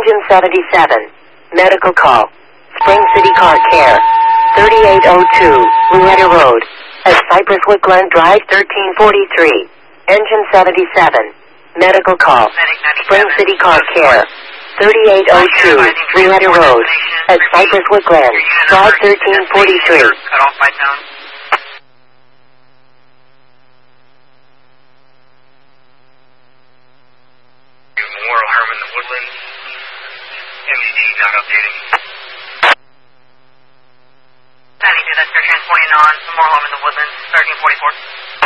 Engine 77. Medical call. Spring City Car Care. 3802, Louetta Road. At Cypresswood Glen Drive, 1343. Engine 77. Medical call. Spring City Car Care. 3802, Louetta Road. At Cypresswood Glen Drive, 1343. Cut off by town. Memorial Herman, the Woodlands. MDD not updating. 92, that's for transporting on Memorial Herman, the Woodlands, 1344.